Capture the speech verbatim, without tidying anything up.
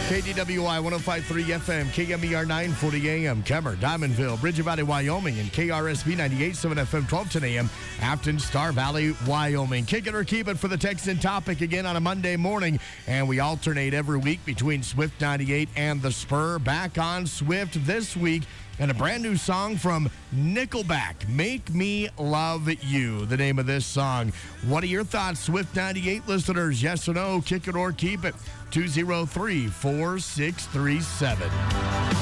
K D W I one oh five point three F M, K M E R nine forty A M, Kemmer, Diamondville, Bridget Valley, Wyoming, and K R S V ninety-eight point seven F M, twelve ten A M, Afton, Star Valley, Wyoming. Kick it or keep it for the Texan topic again on a Monday morning, and we alternate every week between Swift ninety-eight and The Spur. Back on Swift this week, and a brand new song from Nickelback, Make Me Love You, the name of this song. What are your thoughts, Swift ninety-eight listeners? Yes or no? Kick it or keep it. two oh three, four six three seven.